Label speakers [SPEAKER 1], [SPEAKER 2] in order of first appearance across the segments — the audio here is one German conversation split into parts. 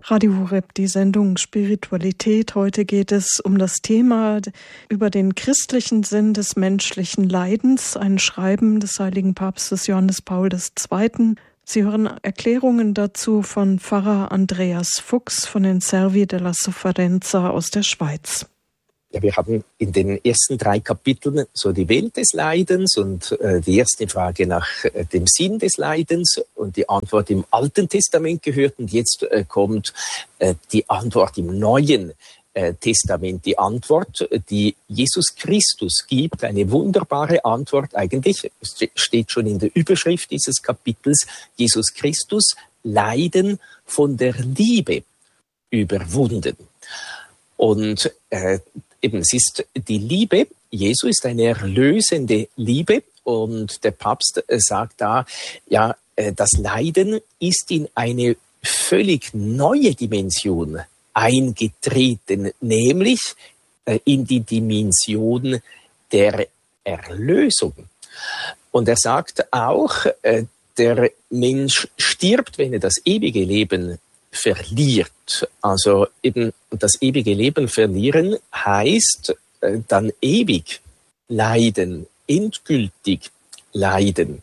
[SPEAKER 1] Radio Horeb, die Sendung Spiritualität. Heute geht es um das Thema über den christlichen Sinn des menschlichen Leidens, ein Schreiben des heiligen Papstes Johannes Paul II. Sie hören Erklärungen dazu von Pfarrer Andreas Fuchs von den Servi della Sofferenza aus der Schweiz.
[SPEAKER 2] Ja, wir haben in den ersten 3 Kapiteln so die Welt des Leidens und die erste Frage nach dem Sinn des Leidens und die Antwort im Alten Testament gehört. Und jetzt kommt die Antwort im Neuen Testament, die Antwort, die Jesus Christus gibt, eine wunderbare Antwort eigentlich, steht schon in der Überschrift dieses Kapitels, Jesus Christus, Leiden von der Liebe überwunden. Und eben, es ist die Liebe, Jesu ist eine erlösende Liebe und der Papst sagt da, ja, das Leiden ist in eine völlig neue Dimension eingetreten, nämlich in die Dimension der Erlösung. Und er sagt auch, der Mensch stirbt, wenn er das ewige Leben verliert. Also eben das ewige Leben verlieren heißt dann ewig leiden, endgültig leiden.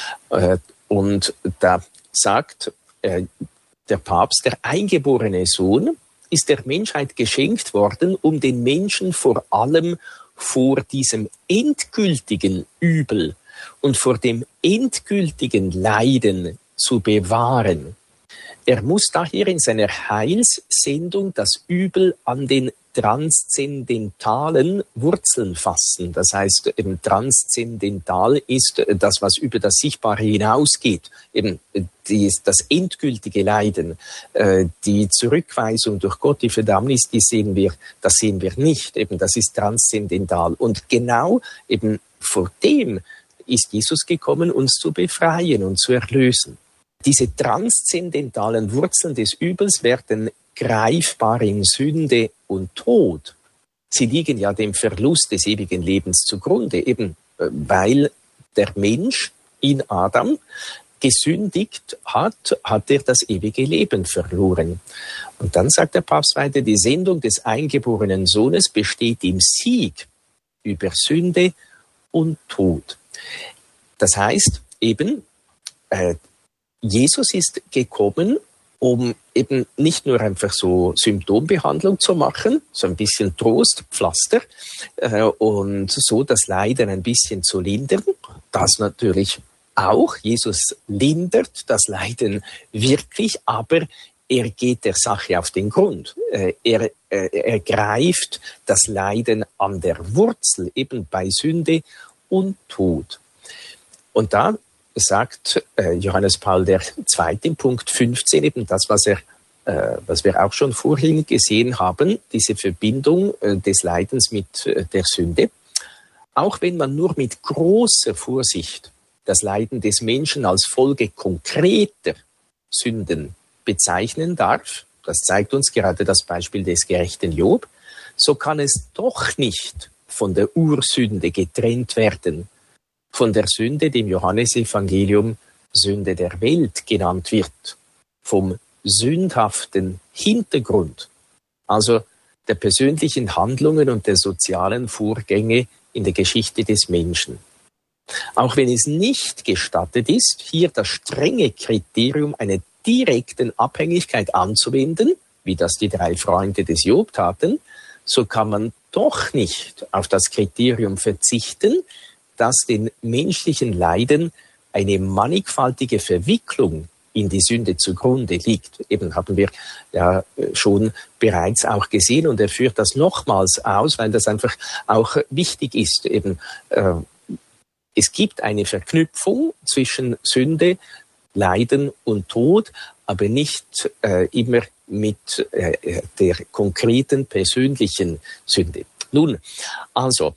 [SPEAKER 2] Und da sagt der Papst, der eingeborene Sohn ist der Menschheit geschenkt worden, um den Menschen vor allem vor diesem endgültigen Übel und vor dem endgültigen Leiden zu bewahren. Er muss daher in seiner Heilssendung das Übel an den transzendentalen Wurzeln fassen. Das heißt, eben transzendental ist das, was über das Sichtbare hinausgeht. Eben das endgültige Leiden, die Zurückweisung durch Gott, die Verdammnis, das sehen wir nicht. Eben das ist transzendental. Und genau eben vor dem ist Jesus gekommen, uns zu befreien und zu erlösen. Diese transzendentalen Wurzeln des Übels werden greifbar in Sünde und Tod. Sie liegen ja dem Verlust des ewigen Lebens zugrunde, eben weil der Mensch in Adam gesündigt hat, hat er das ewige Leben verloren. Und dann sagt der Papst weiter, die Sendung des eingeborenen Sohnes besteht im Sieg über Sünde und Tod. Das heißt eben, Jesus ist gekommen, um eben nicht nur einfach so Symptombehandlung zu machen, so ein bisschen Trost, Pflaster und so das Leiden ein bisschen zu lindern. Das natürlich auch. Jesus lindert das Leiden wirklich, aber er geht der Sache auf den Grund. Er greift das Leiden an der Wurzel, eben bei Sünde und Tod. Und da sagt Johannes Paul II. In Punkt 15 eben das, was wir auch schon vorhin gesehen haben, diese Verbindung des Leidens mit der Sünde. Auch wenn man nur mit großer Vorsicht das Leiden des Menschen als Folge konkreter Sünden bezeichnen darf, das zeigt uns gerade das Beispiel des gerechten Job, so kann es doch nicht von der Ursünde getrennt werden, von der Sünde, die im Johannesevangelium Sünde der Welt genannt wird, vom sündhaften Hintergrund, also der persönlichen Handlungen und der sozialen Vorgänge in der Geschichte des Menschen. Auch wenn es nicht gestattet ist, hier das strenge Kriterium einer direkten Abhängigkeit anzuwenden, wie das die 3 Freunde des Job taten, so kann man doch nicht auf das Kriterium verzichten, dass den menschlichen Leiden eine mannigfaltige Verwicklung in die Sünde zugrunde liegt. Eben haben wir ja schon bereits auch gesehen und er führt das nochmals aus, weil das einfach auch wichtig ist. Eben, es gibt eine Verknüpfung zwischen Sünde, Leiden und Tod, aber nicht immer mit der konkreten persönlichen Sünde. Nun, also,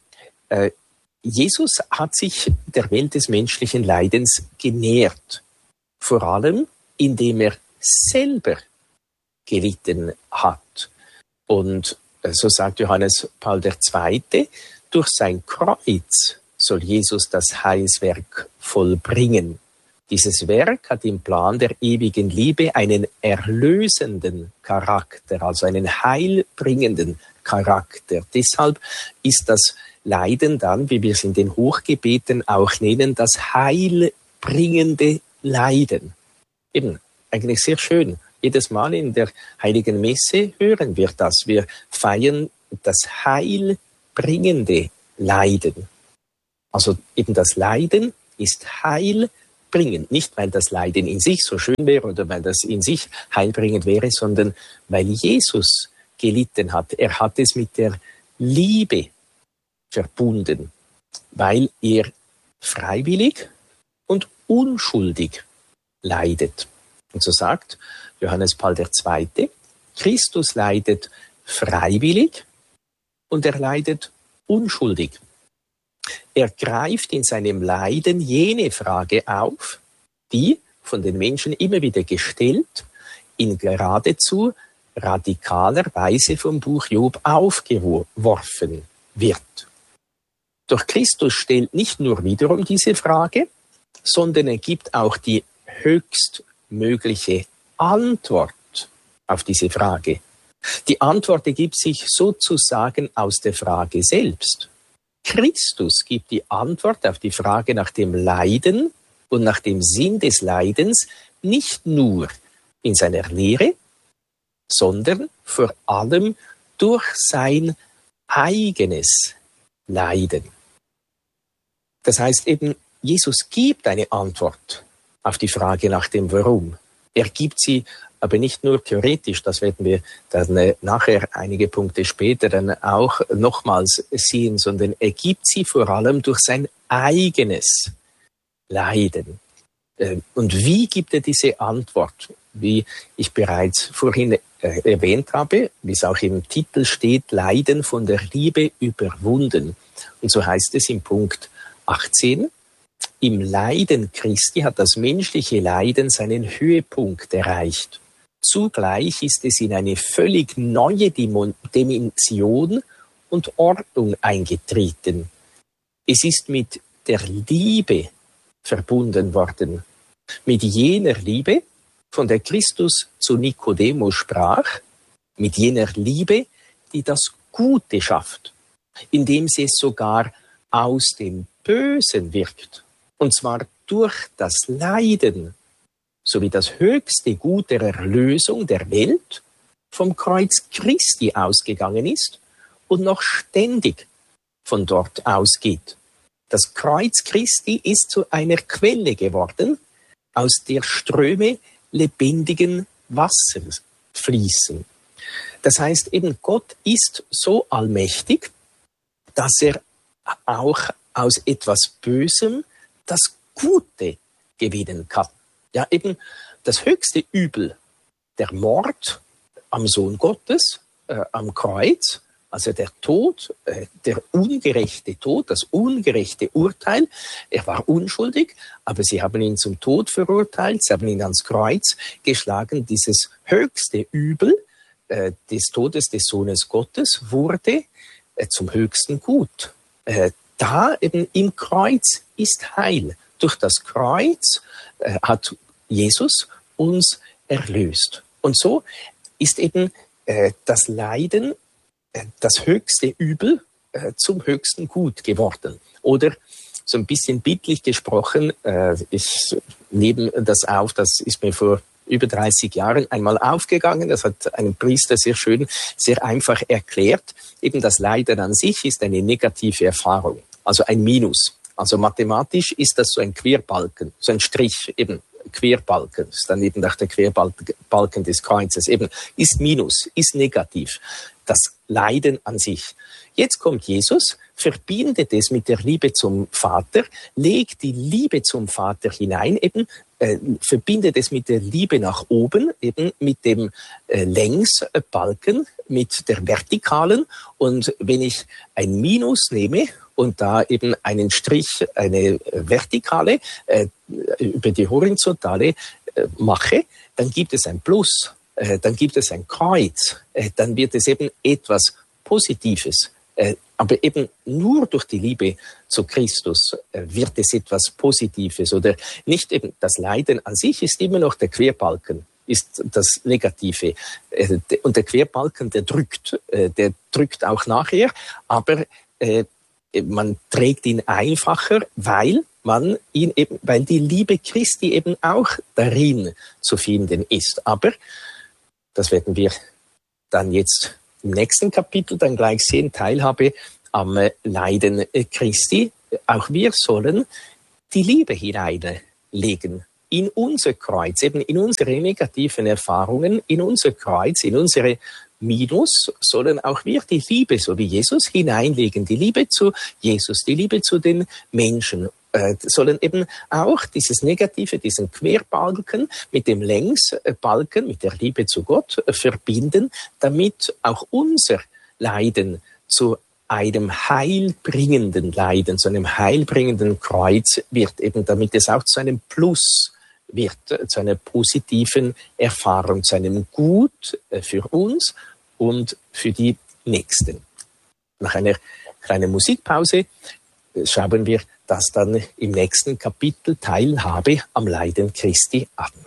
[SPEAKER 2] Jesus hat sich der Welt des menschlichen Leidens genähert, vor allem indem er selber gelitten hat. Und so sagt Johannes Paul II., durch sein Kreuz soll Jesus das Heilswerk vollbringen. Dieses Werk hat im Plan der ewigen Liebe einen erlösenden Charakter, also einen heilbringenden Charakter. Deshalb ist das Leiden dann, wie wir es in den Hochgebeten auch nennen, das heilbringende Leiden. Eben, eigentlich sehr schön. Jedes Mal in der Heiligen Messe hören wir das. Wir feiern das heilbringende Leiden. Also eben das Leiden ist heilbringend. Nicht, weil das Leiden in sich so schön wäre oder weil das in sich heilbringend wäre, sondern weil Jesus gelitten hat. Er hat es mit der Liebe verbunden, weil er freiwillig und unschuldig leidet. Und so sagt Johannes Paul II., Christus leidet freiwillig und er leidet unschuldig. Er greift in seinem Leiden jene Frage auf, die von den Menschen immer wieder gestellt, in geradezu radikaler Weise vom Buch Job aufgeworfen wird. Doch Christus stellt nicht nur wiederum diese Frage, sondern er gibt auch die höchstmögliche Antwort auf diese Frage. Die Antwort ergibt sich sozusagen aus der Frage selbst. Christus gibt die Antwort auf die Frage nach dem Leiden und nach dem Sinn des Leidens nicht nur in seiner Lehre, sondern vor allem durch sein eigenes Leiden. Das heißt eben, Jesus gibt eine Antwort auf die Frage nach dem Warum. Er gibt sie aber nicht nur theoretisch, das werden wir dann nachher einige Punkte später dann auch nochmals sehen, sondern er gibt sie vor allem durch sein eigenes Leiden. Und wie gibt er diese Antwort? Wie ich bereits vorhin erwähnt habe, wie es auch im Titel steht, Leiden von der Liebe überwunden. Und so heißt es im Punkt 18, im Leiden Christi hat das menschliche Leiden seinen Höhepunkt erreicht. Zugleich ist es in eine völlig neue Dimension und Ordnung eingetreten. Es ist mit der Liebe verbunden worden. Mit jener Liebe, von der Christus zu Nikodemus sprach, mit jener Liebe, die das Gute schafft, indem sie es sogar aus dem Bösen wirkt, und zwar durch das Leiden, sowie das höchste Gut der Erlösung der Welt vom Kreuz Christi ausgegangen ist und noch ständig von dort ausgeht. Das Kreuz Christi ist zu einer Quelle geworden, aus der Ströme lebendigen Wassers fließen. Das heißt eben, Gott ist so allmächtig, dass er auch aus etwas Bösem das Gute gewinnen kann. Ja, eben das höchste Übel, der Mord am Sohn Gottes, am Kreuz, also der Tod, der ungerechte Tod, das ungerechte Urteil. Er war unschuldig, aber sie haben ihn zum Tod verurteilt, sie haben ihn ans Kreuz geschlagen. Dieses höchste Übel des Todes des Sohnes Gottes wurde zum höchsten Gut. Da eben im Kreuz ist Heil. Durch das Kreuz hat Jesus uns erlöst. Und so ist eben das Leiden das höchste Übel zum höchsten Gut geworden. Oder so ein bisschen bildlich gesprochen, ich nehme das auf, das ist mir vor über 30 Jahren einmal aufgegangen. Das hat ein Priester sehr schön, sehr einfach erklärt. Eben das Leiden an sich ist eine negative Erfahrung, also ein Minus. Also mathematisch ist das so ein Querbalken, so ein Strich eben. Querbalken, ist dann eben nach der Querbalken des Kreuzes, eben ist Minus, ist negativ, das Leiden an sich. Jetzt kommt Jesus, verbindet es mit der Liebe zum Vater, legt die Liebe zum Vater hinein, eben verbindet es mit der Liebe nach oben, eben mit dem Längsbalken, mit der Vertikalen. Und wenn ich ein Minus nehme und da eben einen Strich, eine Vertikale über die Horizontale mache, dann gibt es ein Plus, dann gibt es ein Kreuz, dann wird es eben etwas Positives Aber eben nur durch die Liebe zu Christus wird es etwas Positives. Oder nicht eben das Leiden an sich ist immer noch der Querbalken, ist das Negative. Und der Querbalken, der drückt auch nachher, aber man trägt ihn einfacher, weil die Liebe Christi eben auch darin zu finden ist. Aber das werden wir dann jetzt im nächsten Kapitel dann gleich sehen, Teilhabe am Leiden Christi. Auch wir sollen die Liebe hineinlegen in unser Kreuz, eben in unsere negativen Erfahrungen, in unser Kreuz, in unsere Minus, sollen auch wir die Liebe, so wie Jesus, hineinlegen. Die Liebe zu Jesus, die Liebe zu den Menschen. Sollen eben auch dieses Negative, diesen Querbalken mit dem Längsbalken, mit der Liebe zu Gott verbinden, damit auch unser Leiden zu einem heilbringenden Leiden, zu einem heilbringenden Kreuz wird, eben damit es auch zu einem Plus wird, zu einer positiven Erfahrung, zu einem Gut für uns und für die Nächsten. Nach einer kleinen Musikpause schauen wir das dann im nächsten Kapitel Teilhabe am Leiden Christi an.